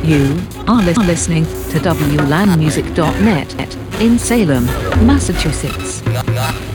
You are listening to WLANmusic.net in Salem, Massachusetts.